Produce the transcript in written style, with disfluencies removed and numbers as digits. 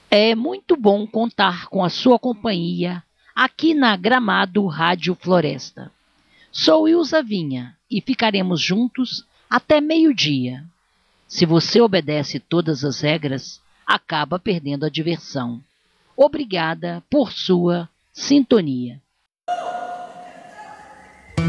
É muito bom contar com a sua companhia aqui na Gramado Rádio Floresta. Sou Ilza Vinha e ficaremos juntos até meio-dia. Se você obedece todas as regras, acaba perdendo a diversão. Obrigada por sua sintonia.